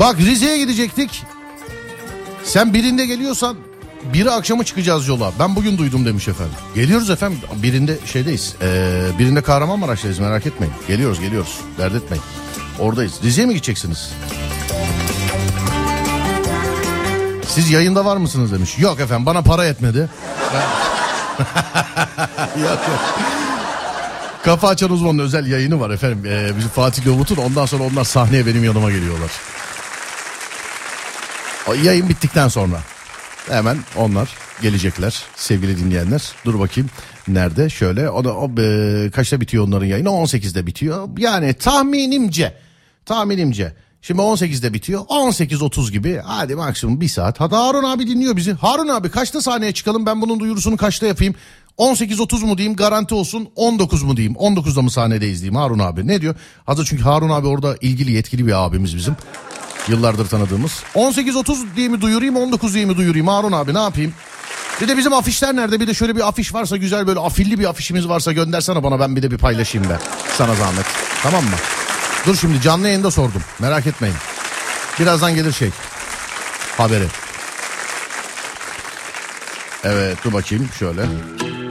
Bak Rize'ye gidecektik. Sen birinde geliyorsan biri akşamı çıkacağız yola. Ben bugün duydum demiş efendim. Geliyoruz efendim. Birinde şeydeyiz. Birinde Kahramanmaraş'tayız, merak etmeyin. Geliyoruz. Dert etmeyin. Oradayız. Rize'ye mi gideceksiniz? Siz yayında var mısınız demiş. Yok efendim, bana para yetmedi. Yok. Kafa Açan Uzman'ın özel yayını var efendim. Bizim Fatih Lovut'un, ondan sonra onlar sahneye benim yanıma geliyorlar. O yayın bittikten sonra hemen onlar gelecekler sevgili dinleyenler. Dur bakayım nerede, şöyle o kaçta bitiyor onların yayını? 18'de bitiyor. Yani tahminimce şimdi 18'de bitiyor, 18.30 gibi, hadi maksimum bir saat. Hadi Harun abi dinliyor bizi. Harun abi kaçta sahneye çıkalım, ben bunun duyurusunu kaçta yapayım? 18.30 mu diyeyim, garanti olsun, 19 mu diyeyim, 19'da mı sahnedeyiz diyeyim Harun abi, ne diyor? Hazır çünkü Harun abi orada ilgili yetkili bir abimiz bizim. Yıllardır tanıdığımız. 18.30 diye mi duyurayım, 19 diye mi duyurayım Harun abi, ne yapayım? Bir de bizim afişler nerede? Bir de şöyle bir afiş varsa, güzel böyle afilli bir afişimiz varsa göndersene bana, ben bir de bir paylaşayım ben. Sana zahmet. Tamam mı? Dur şimdi canlı yayında sordum. Merak etmeyin. Birazdan gelir haberi. Evet dur bakayım şöyle.